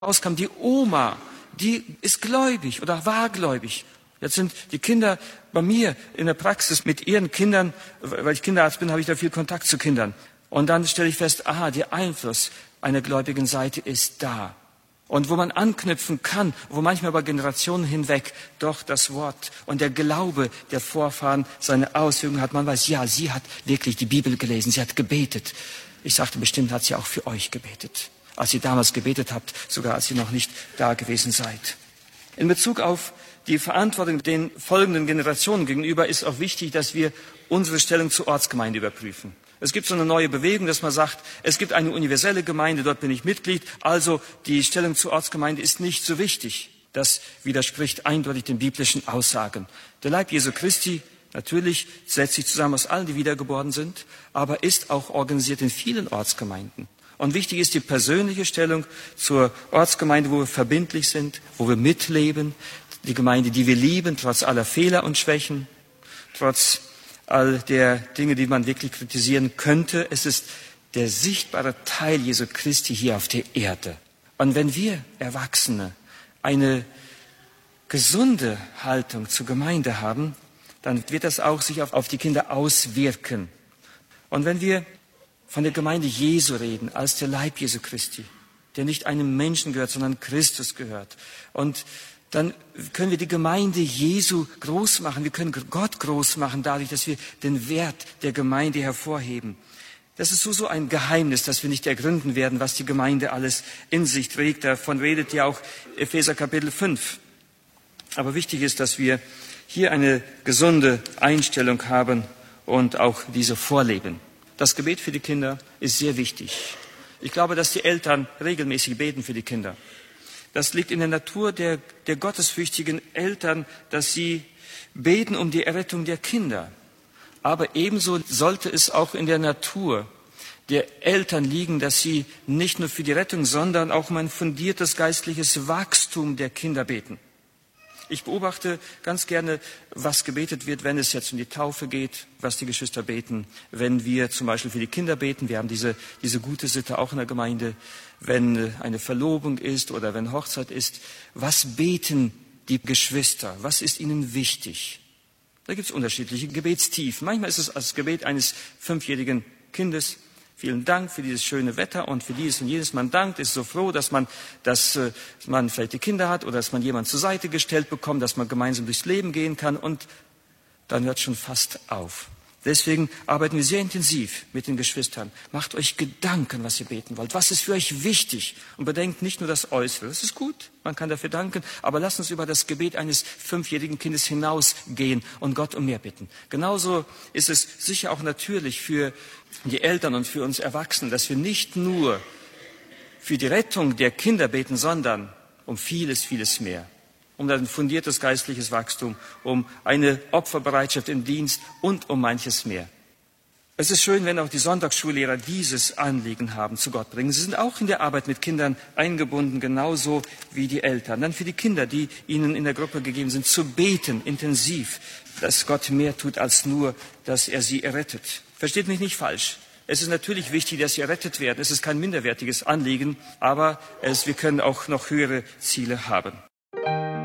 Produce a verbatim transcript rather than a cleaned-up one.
rauskam, die Oma, die ist gläubig oder war gläubig. Jetzt sind die Kinder bei mir in der Praxis mit ihren Kindern, weil ich Kinderarzt bin, habe ich da viel Kontakt zu Kindern. Und dann stelle ich fest, aha, der Einfluss einer gläubigen Seite ist da. Und wo man anknüpfen kann, wo manchmal über Generationen hinweg doch das Wort und der Glaube der Vorfahren seine Auswirkungen hat. Man weiß, ja, sie hat wirklich die Bibel gelesen, sie hat gebetet. Ich sagte, bestimmt hat sie auch für euch gebetet, als ihr damals gebetet habt, sogar als ihr noch nicht da gewesen seid. In Bezug auf die Verantwortung den folgenden Generationen gegenüber ist auch wichtig, dass wir unsere Stellung zur Ortsgemeinde überprüfen. Es gibt so eine neue Bewegung, dass man sagt, es gibt eine universelle Gemeinde, dort bin ich Mitglied, also die Stellung zur Ortsgemeinde ist nicht so wichtig. Das widerspricht eindeutig den biblischen Aussagen. Der Leib Jesu Christi, natürlich setzt sich zusammen aus allen, die wiedergeboren sind, aber ist auch organisiert in vielen Ortsgemeinden. Und wichtig ist die persönliche Stellung zur Ortsgemeinde, wo wir verbindlich sind, wo wir mitleben, die Gemeinde, die wir lieben, trotz aller Fehler und Schwächen, trotz all der Dinge, die man wirklich kritisieren könnte. Es ist der sichtbare Teil Jesu Christi hier auf der Erde. Und wenn wir Erwachsene eine gesunde Haltung zur Gemeinde haben, dann wird das auch sich auf, auf die Kinder auswirken. Und wenn wir von der Gemeinde Jesu reden, als der Leib Jesu Christi, der nicht einem Menschen gehört, sondern Christus gehört, und dann können wir die Gemeinde Jesu groß machen. Wir können Gott groß machen, dadurch, dass wir den Wert der Gemeinde hervorheben. Das ist so, so ein Geheimnis, das wir nicht ergründen werden, was die Gemeinde alles in sich trägt. Davon redet ja auch Epheser Kapitel fünf. Aber wichtig ist, dass wir hier eine gesunde Einstellung haben und auch diese vorleben. Das Gebet für die Kinder ist sehr wichtig. Ich glaube, dass die Eltern regelmäßig beten für die Kinder. Das liegt in der Natur der, der gottesfürchtigen Eltern, dass sie beten um die Errettung der Kinder. Aber ebenso sollte es auch in der Natur der Eltern liegen, dass sie nicht nur für die Rettung, sondern auch um ein fundiertes geistliches Wachstum der Kinder beten. Ich beobachte ganz gerne, was gebetet wird, wenn es jetzt um die Taufe geht, was die Geschwister beten. Wenn wir zum Beispiel für die Kinder beten, wir haben diese, diese gute Sitte auch in der Gemeinde, wenn eine Verlobung ist oder wenn Hochzeit ist. Was beten die Geschwister? Was ist ihnen wichtig? Da gibt es unterschiedliche Gebetstiefen. Manchmal ist es als Gebet eines fünfjährigen Kindes. Vielen Dank für dieses schöne Wetter und für dieses und jenes. Man dankt, ist so froh, dass man, dass man vielleicht die Kinder hat oder dass man jemanden zur Seite gestellt bekommt, dass man gemeinsam durchs Leben gehen kann und dann hört schon fast auf. Deswegen arbeiten wir sehr intensiv mit den Geschwistern. Macht euch Gedanken, was ihr beten wollt. Was ist für euch wichtig? Und bedenkt nicht nur das Äußere. Das ist gut, man kann dafür danken. Aber lasst uns über das Gebet eines fünfjährigen Kindes hinausgehen und Gott um mehr bitten. Genauso ist es sicher auch natürlich für die Eltern und für uns Erwachsene, dass wir nicht nur für die Rettung der Kinder beten, sondern um vieles, vieles mehr. Um ein fundiertes geistliches Wachstum, um eine Opferbereitschaft im Dienst und um manches mehr. Es ist schön, wenn auch die Sonntagsschullehrer dieses Anliegen haben, zu Gott bringen. Sie sind auch in der Arbeit mit Kindern eingebunden, genauso wie die Eltern. Dann für die Kinder, die ihnen in der Gruppe gegeben sind, zu beten, intensiv, dass Gott mehr tut als nur, dass er sie errettet. Versteht mich nicht falsch. Es ist natürlich wichtig, dass sie errettet werden. Es ist kein minderwertiges Anliegen, aber es, wir können auch noch höhere Ziele haben.